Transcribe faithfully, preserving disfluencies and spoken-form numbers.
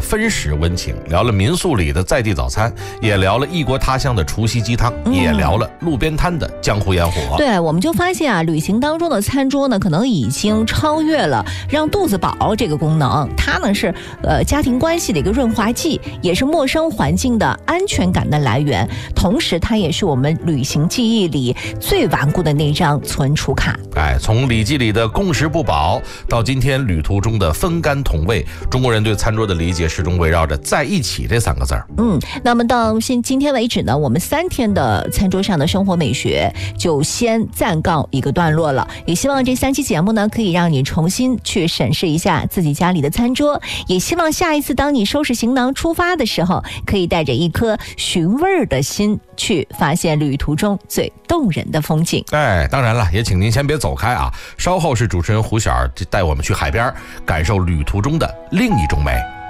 分食温情，聊了民宿里的在地早餐，也聊了异国他乡的除夕鸡汤，嗯、也聊了路边摊的江湖烟火。 对，我们就发现啊，旅行当中的餐桌呢，可能已经超越了让肚子饱这个功能，它呢是呃家庭关系的一个润滑剂，也是陌生环境的安全感的来源，同时它也是我们旅行记忆里最顽固的那张存储卡。 哎，从《礼记》里的共食不饱，到今天旅途中的分甘同味，中国人对餐桌的理解始终围绕着在一起这三个字儿。 嗯，那么到现今天为止呢，我们三天的餐桌上的生活美学就先暂告一个段落了。也希望这三期节目呢，可以让你重新去审视一下自己家里的餐桌，也希望下一次当你收拾行囊出发的时候，可以带着一颗寻味的心去发现旅途中最动人的风景。 哎，当然了，也请您先别走开啊，稍后是主持人胡晓带我们去海边感受旅途中的另一种美。